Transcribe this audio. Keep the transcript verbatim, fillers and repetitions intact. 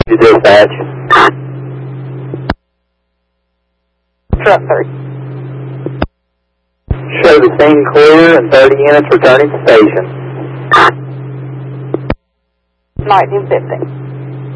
You dispatch. Truck thirty. Show the scene clear and thirty units returning to station. nineteen fifty.